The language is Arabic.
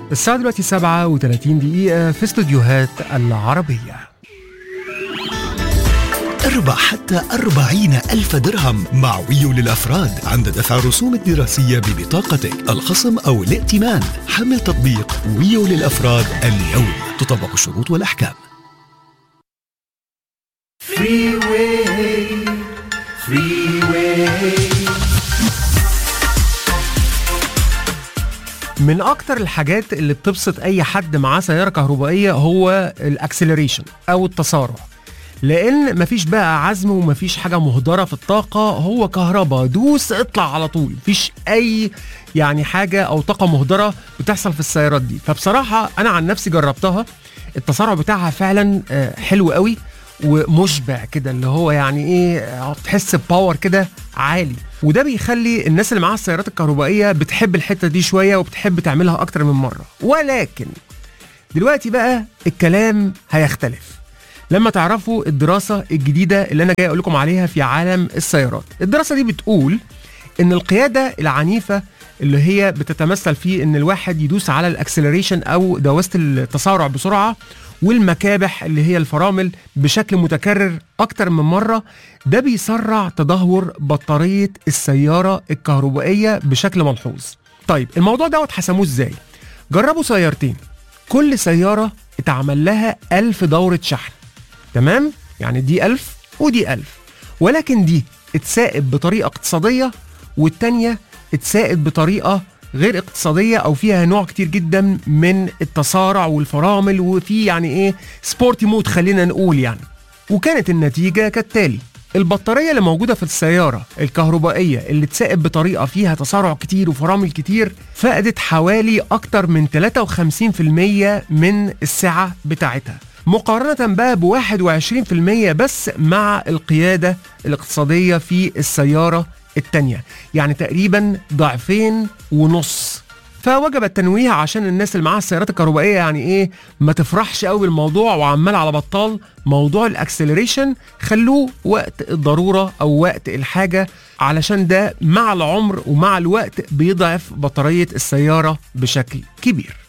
الساعة دلوقتي 37 دقيقة في استوديوهات العربية. اربح حتى 40,000 درهم مع ويو للأفراد عند دفع الرسوم الدراسية ببطاقتك، الخصم أو الائتمان. حمل تطبيق ويو للأفراد اليوم، تطبق الشروط والأحكام. من أكتر الحاجات اللي بتبسط أي حد معاه سيارة كهربائية هو الأكسلريشن أو التسارع، لأن مفيش بقى عزم ومفيش حاجة مهدرة في الطاقة، هو كهرباء دوس اطلع على طول، مفيش أي حاجة أو طاقة مهدرة بتحصل في السيارات دي. فبصراحة أنا عن نفسي جربتها، التسارع بتاعها فعلا حلو قوي ومشبع كده، اللي هو تحس بباور كده عالي، وده بيخلي الناس اللي معاها السيارات الكهربائية بتحب الحتة دي شوية وبتحب تعملها أكتر من مرة. ولكن دلوقتي بقى الكلام هيختلف لما تعرفوا الدراسة الجديدة اللي أنا جاي أقول لكم عليها في عالم السيارات. الدراسة دي بتقول إن القيادة العنيفة اللي هي بتتمثل في إن الواحد يدوس على الأكسلريشن أو دواسة التسارع بسرعة، والمكابح اللي هي الفرامل بشكل متكرر أكتر من مرة، ده بيسرع تدهور بطارية السيارة الكهربائية بشكل ملحوظ. طيب الموضوع دوت حسموه إزاي؟ جربوا سيارتين، كل سيارة اتعمل لها 1000 دورة شحن، تمام؟ يعني دي 1000 ودي 1000، ولكن دي اتساقب بطريقة اقتصادية والتانية اتساقب بطريقة غير اقتصادية أو فيها نوع كتير جدا من التسارع والفرامل، وفي سبورتي مود خلينا نقول وكانت النتيجة كالتالي: البطارية اللي موجودة في السيارة الكهربائية اللي اتساقب بطريقة فيها تسارع كتير وفرامل كتير فقدت حوالي أكتر من 53% من السعة بتاعتها، مقارنة بقى ب21% بس مع القيادة الاقتصادية في السيارة التانية، يعني تقريبا ضعفين ونص. فوجب التنويه عشان الناس اللي معاها السيارات الكهربائية ما تفرحش قوي بالموضوع وعمال على بطال. موضوع الاكسلريشن خلوه وقت الضرورة أو وقت الحاجة، علشان ده مع العمر ومع الوقت بيضعف بطارية السيارة بشكل كبير.